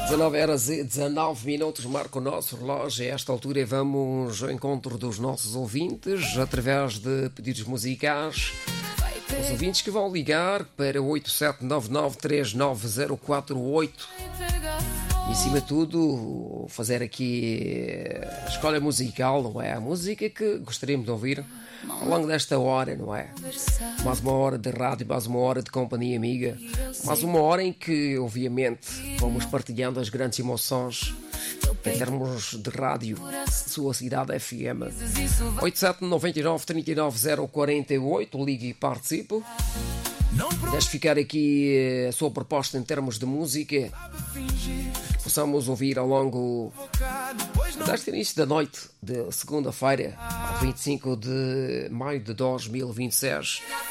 19h19, marca o nosso relógio. A esta altura vamos ao encontro dos nossos ouvintes através de pedidos musicais. Os ouvintes que vão ligar para 8799390448. E, acima de tudo, fazer aqui a escolha musical, não é? A música que gostaríamos de ouvir ao longo desta hora, não é? Mais uma hora de rádio, mais uma hora de companhia amiga, mais uma hora em que, obviamente, vamos partilhando as grandes emoções em termos de rádio, sua cidade FM. 8799390448, ligue e participe. Deixe ficar aqui a sua proposta em termos de música que possamos ouvir ao longo deste início da noite de segunda-feira, 25 de maio de 2026.